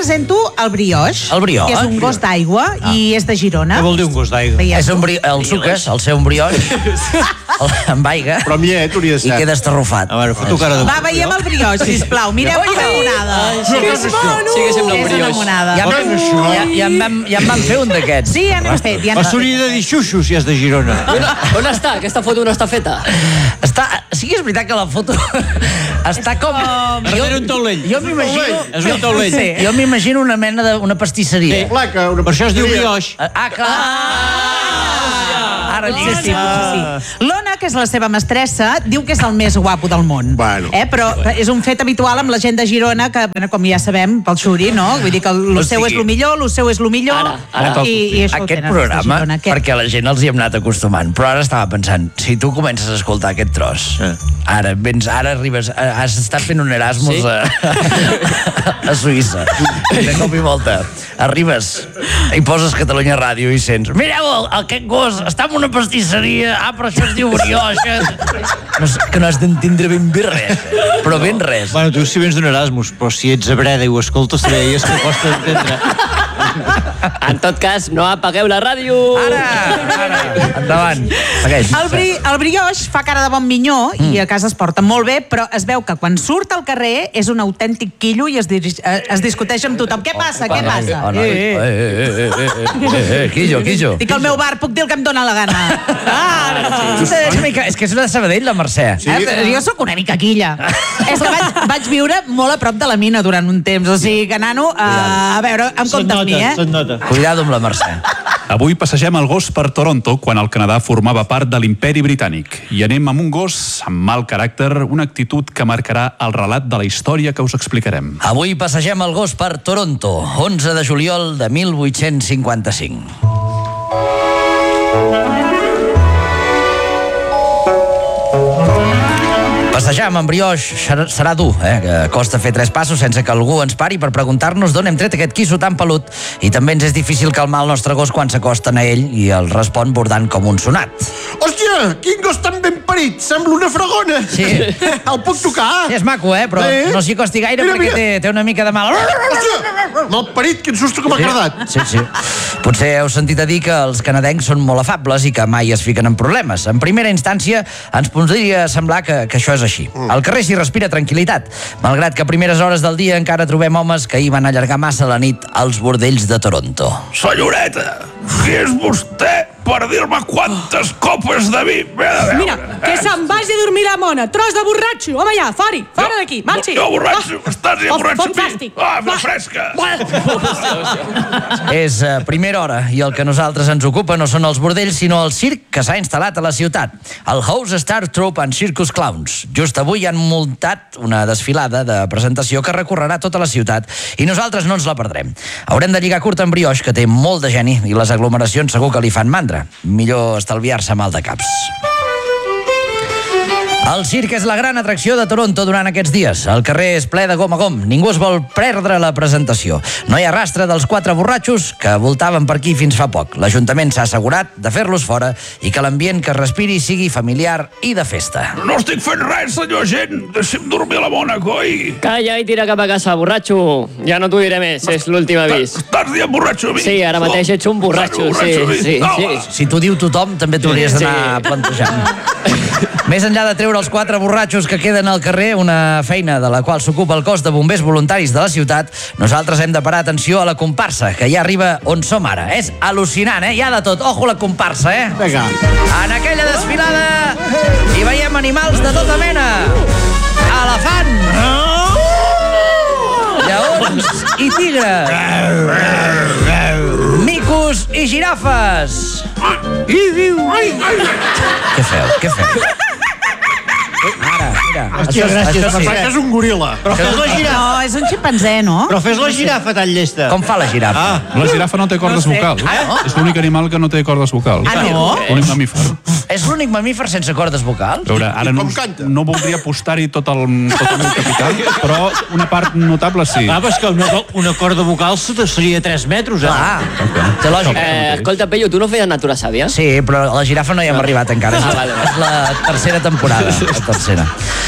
presento el brioix. El brioix. Que és un gos d'aigua i és de Girona. Què vol dir un gos d'aigua? És el suques, el seu un brioix, amb aigua. Però amb llet hauria de ser. I queda estarrufat. A veure, foto cara de... Va, veiem el brioix, sisplau. Mireu com la monada. Sí que sembla un És una brioix. monada. Ja en vam fer un d'aquests. Sí, ja n'hem fet. Va s'hauria de dir xuxo si és de Girona. On està? Aquesta foto no està feta. Sí que és veritat que la foto està com... Darrere un taulell. Jo m'imagino... És un taulell. Sí. Jo m'imagino una mena d'una pastisseria. Placa, Per això es diu brioix. Clar. Ara Sí. L'Ona, que és la seva mestressa, diu que és el més guapo del món. Bueno. Però és un fet habitual amb la gent de Girona, que, com ja sabem, pel xuri, no? Vull dir que el seu és el millor, el seu és el millor. Ara. I això ho Aquest tenen programa, els de Girona, perquè a la gent els hi hem anat acostumant, però ara estava pensant, si tu comences a escoltar aquest tros, ara arribes, has estat fent un Erasmus a Suïssa, de cop i volta, arribes i poses Catalunya Ràdio i sents, mireu, aquest gos està en una pastisseria, però això es diu brioix. Que no has d'entendre ben bé res, però ben res. Bueno, tu si vens d'un Erasmus, però si ets a Breda i ho escoltes, és que costa d'entendre. En tot cas, no apagueu la ràdio. Ara, endavant. Segueix. El brioix fa cara de bon minyó i a casa es porta molt bé, però es veu que quan surt al carrer és un autèntic quillo i es discuteix amb tothom. Què passa? Què passa? Quillo. Dic al meu bar puc dir el que em dóna la gana. És que és una de Sabadell, la Mercè. Jo sóc una mica quilla. És que vaig viure molt a prop de la mina durant un temps, o sigui que, nano, a veure, em comptes mi, Se't nota. Cuidado amb la Mercè. Avui passegem el gos per Toronto quan el Canadà formava part de l'Imperi Britànic. I anem amb un gos amb mal caràcter, una actitud que marcarà el relat de la història que us explicarem. Avui passegem el gos per Toronto, 11 de juliol de 1855. Passejar amb en brioix serà dur, que costa fer 3 passos sense que algú ens pari per preguntar-nos d'on hem tret aquest quisso tan pelut, i també ens és difícil calmar el nostre gos quan s'acosten a ell i el respon bordant com un sonat. Hòstia, quin gos tan ben parit, sembla una fregona. Sí. El puc tocar? Sí, és maco, però no s'hi acosti gaire perquè té una mica de mal... Hòstia, mal parit, quin susto que m'ha agradat. Sí. Potser heu sentit a dir que els canadencs són molt afables i que mai es fiquen en problemes. En primera instància, ens podria semblar que això és així. Al carrer s'hi respira tranquil·litat, malgrat que a primeres hores del dia encara trobem homes que hi van allargar massa la nit als bordells de Toronto. Senyoreta, qui és vostè per dir-me quantes copes de vi m'he de veure? Mira, que se'n vagi a dormir la mona. Tros de borratxo. Home, ja, fora d'aquí. Marxi. Jo borratxo, estàs ja borratxo amb mi. Fantàstic. Ben fresca. És primera hora i el que a nosaltres ens ocupa no són els bordells, sinó el circ que s'ha instal·lat a la ciutat. El House Star Troupe and Circus Clowns. Just avui han muntat una desfilada de presentació que recorrerà tota la ciutat i nosaltres no ens la perdrem. Haurem de lligar curt amb brioix, que té molt de geni, i les aglomeracions segur que li fan mandra. Millor estalviar-se mal de caps. El circ és la gran atracció de Toronto durant aquests dies. El carrer és ple de gom a gom. Ningú es vol perdre la presentació. No hi ha rastre dels 4 borratxos que voltaven per aquí fins fa poc. L'Ajuntament s'ha assegurat de fer-los fora i que l'ambient que es respiri sigui familiar i de festa. No estic fent res, senyor agent. Deixi'm dormir a la bona, coi. Calla i tira cap a casa, borratxo. Ja no t'ho diré més, és l'últim avís. Estàs dient borratxo a mi? Sí, ara mateix ets un borratxo. Sí. Si t'ho diu tothom, també t'hauries d'anar plantejant. Més enllà de treure els 4 borratxos que queden al carrer, una feina de la qual s'ocupa el cos de bombers voluntaris de la ciutat, nosaltres hem de parar atenció a la comparsa, que ja arriba on som ara. És al·lucinant, Hi ha de tot. Ojo la comparsa, Vinga. En aquella desfilada hi veiem animals de tota mena. Elefants, lleons i tigres, micos i girafes. Què feu? Ara, mira. Hòstia, gràcies. És un goril·la. Però fes la girafa. No, és un ximpanzé, no? Però fes la girafa tan llesta. Com fa la girafa? La girafa no té cordes vocals. És l'únic animal que no té cordes vocals. No? L'únic mamífer. És l'únic mamífer sense cordes vocals? A veure, ara no voldria apostar-hi tot el meu capital, però una part notable sí. Però és que una corda vocal seria 3 metres, Té lògica. Escolta, Pello, tu no feies natura sàvia? Sí, però a la girafa no hi hem arribat encara. És la tercera temporada. La tercera.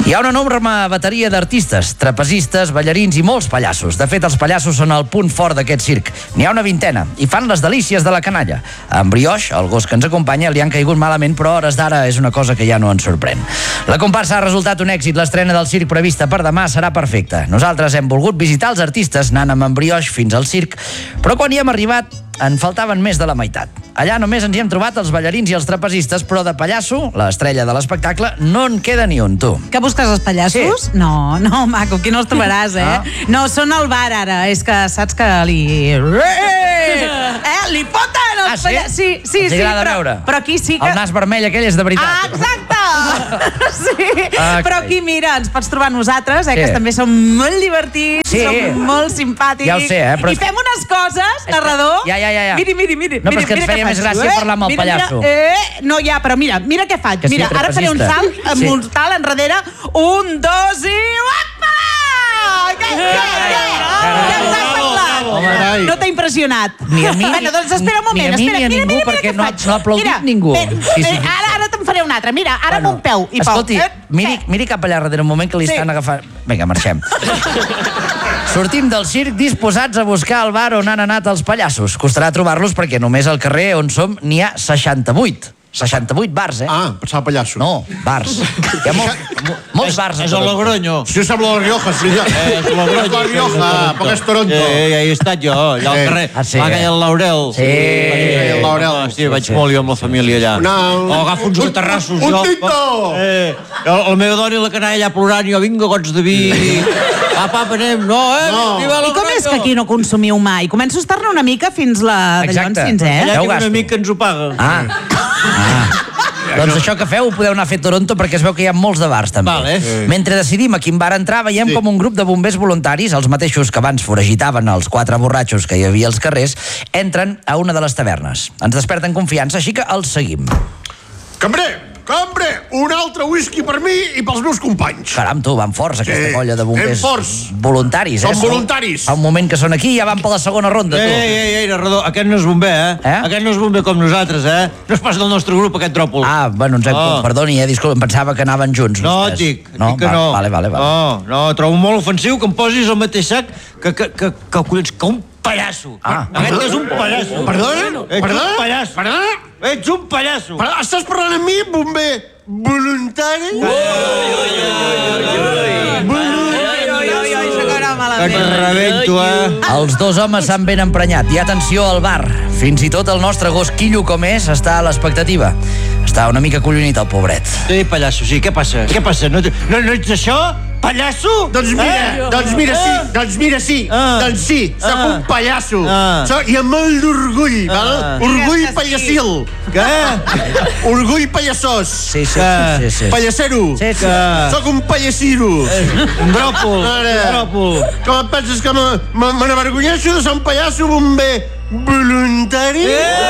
Hi ha una enorme bateria d'artistes, trapezistes, ballarins i molts pallassos. De fet, els pallassos són el punt fort d'aquest circ. N'hi ha una vintena i fan les delícies de la canalla. En Brioix, el gos que ens acompanya, li han caigut malament, però a hores d'ara és una cosa que ja no ens sorprèn. La comparsa ha resultat un èxit. L'estrena del circ prevista per demà serà perfecta. Nosaltres hem volgut visitar els artistes anant amb en Brioix fins al circ, però quan hi hem arribat en faltaven més de la meitat. Allà només ens hi hem trobat els ballarins i els trapezistes, però de pallasso, l'estrella de l'espectacle, no en queda ni un, tu. Que busques els pallassos? Sí. No, maco, aquí no els trobaràs, No, són al bar, ara. És que saps que li... Li foten els pallassos. Sí, Els agrada veure. Però aquí sí que... El nas vermell aquell és de veritat. Exacte! Sí, però aquí, mira, ens pots trobar nosaltres, que també som molt divertits, som molt simpàtics. Ja ho sé, però... I fem unes coses, narrador... Ja. Miri. No, però és que ens faria més gràcia parlar amb el pallasso. No, ja, però mira què faig. Que Mira, ara faré un salt mortal enrere. 1, 2 i... Opa! Què ens has parlat? No t'ha impressionat? Ni a mi, bueno, doncs espera un moment. Ni a ningú, perquè no ha aplaudit ningú. Ara te'n faré un altre. Mira, ara amb un peu. Escolti, miri cap allà darrere un moment que li estan agafant... Vinga, marxem. Sortim del circ disposats a buscar el bar on han anat els pallassos. Costarà trobar-los perquè només al carrer on som n'hi ha 68. 68 bars, pensava pallasso. No, bars. Hi ha molts bars. És el Logroño. Sí, sembla la Rioja, sí. És el Logroño. La Rioja, poc és Toronto. Ja he estat jo, allà al carrer. Va caia el Laurel. Sí. El Laurel. Sí, vaig molt jo amb la família allà. Agafo uns terrassos. Un tinto! El meu dona i la canalla allà plorant, jo vinga, gots de vi. Papa, anem, no, I com és que aquí no consumiu mai? Començo a estar-ne una mica fins la dallons fins, Allà que un amic que ens ho paga. Doncs això que feu ho podeu anar a fer a Toronto perquè es veu que hi ha molts de bars també. Mentre decidim a quin bar entrar, veiem com un grup de bombers voluntaris, els mateixos que abans foragitaven els 4 borratxos que hi havia als carrers, entren a una de les tavernes. Ens desperten confiança, així que els seguim. Cambrer, un altre whisky per mi i pels meus companys. Caram, tu, van forts, aquesta colla de bombers voluntaris. Són voluntaris. Fa un moment que són aquí i ja van per la segona ronda, tu. Ei, narrador, aquest no és bomber, Aquest no és bomber com nosaltres, No és pas del nostre grup, aquest dròpol. Bueno, perdoni, disculpa, em pensava que anaven junts. No, dic que no. Vale. No, trobo molt ofensiu que em posis al mateix sac que collons, que un pallasso. Aquest és un pallasso. Perdona? Ets un pallasso. Perdona? Ets un pallasso. Estàs parlant amb mi, bomber voluntari? Que rebento, Els dos homes s'han ben emprenyat. I atenció al bar. Fins i tot el nostre gos Quillo, com és, està a l'expectativa. Està una mica collonit, el pobret. Sí, pallasso, sí. Què passa? No ets això? Pallasso? Doncs mira, sí. Doncs sí, sóc un pallasso. I amb molt d'orgull, val? Orgull pallassil. Què? Orgull pallassós. Sí. Pallassero. Sóc un pallassiro. Un dròpol. Com et penses que me n'avergonyeixo de ser un pallasso bomber voluntari?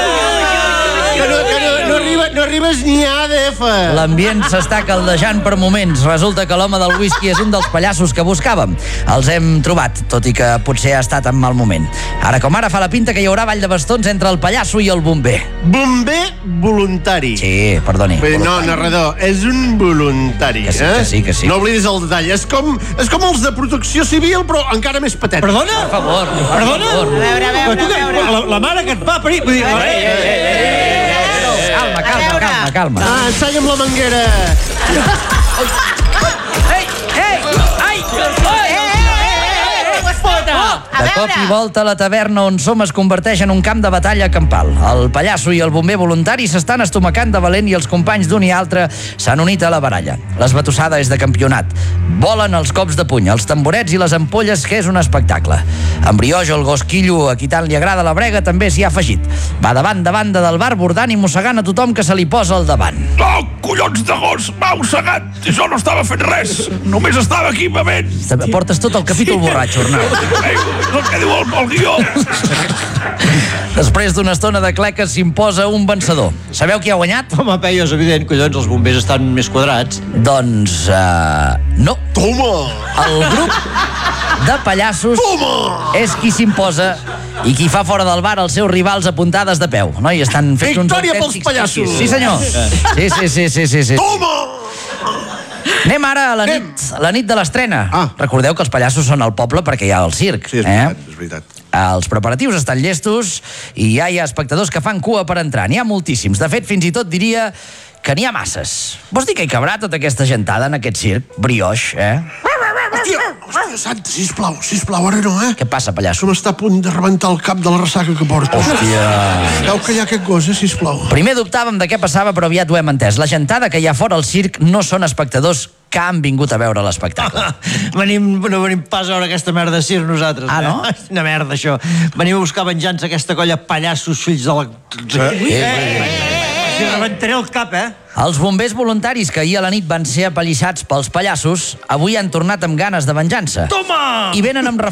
Que no arribes ni a ADF. L'ambient s'està caldejant per moments. Resulta que l'home del whisky és un dels pallassos que buscàvem. Els hem trobat, tot i que potser ha estat en mal moment. Ara com ara fa la pinta que hi haurà ball de bastons entre el pallasso i el bomber. Bomber voluntari. Sí, perdoni. No, narrador, és un voluntari. Que sí. No oblidis el detall. És com els de protecció civil, però encara més patètic. Perdona? Per favor. Perdona? A veure. La mare que et va parir... Calma. Ensenya amb la manguera. De cop i volta la taverna on som es converteix en un camp de batalla campal. El pallasso i el bomber voluntari s'estan estomacant de valent i els companys d'un i altre s'han unit a la baralla. L'esbatussada és de campionat. Volen els cops de puny, els tamborets i les ampolles, que és un espectacle. En Brioix, el gos Quillo, a qui tant li agrada la brega, també s'hi ha afegit. Va davant de banda del bar bordant i mossegant a tothom que se li posa al davant. Oh, collons de gos! M'ha ossegat! Jo no estava fent res! Només estava aquí bevent! Portes tot el capítol borratxo, Arnau. És el que diu el guió. Després d'una estona de cleques s'imposa un vencedor. Sabeu qui ha guanyat? Home, Peio, és evident, collons, els bombers estan més quadrats. Doncs, no. Toma! El grup de pallassos és qui s'imposa i qui fa fora del bar els seus rivals a puntades de peu. No? I estan fent uns Victòria pels autèntics pallassos! Sí, senyor. Sí. Toma! Anem ara a la nit de l'estrena. Recordeu que els pallassos són al poble perquè hi ha el circ. Sí, és veritat. Els preparatius estan llestos i ja hi ha espectadors que fan cua per entrar. N'hi ha moltíssims. De fet, fins i tot diria que n'hi ha masses. Vols dir que hi cabrà tota aquesta gentada en aquest circ? Brioix, Hòstia, Santa, sisplau, ara no, Què passa, pallasso? Que m'està a punt de rebentar el cap de la ressaca que porto. Hòstia. Veu que hi ha aquest gos, sisplau. Primer dubtàvem de què passava, però aviat ho hem entès. La gentada que hi ha fora al circ no són espectadors que han vingut a veure l'espectacle. No venim pas a veure aquesta merda de circ nosaltres. No? Una merda, això. Venim a buscar venjança aquesta colla pallassos fills de la... Si rebentaré el cap, Els bombers voluntaris que ahir a la nit van ser apallissats pels pallassos avui han tornat amb ganes de venjança. Toma! I venen amb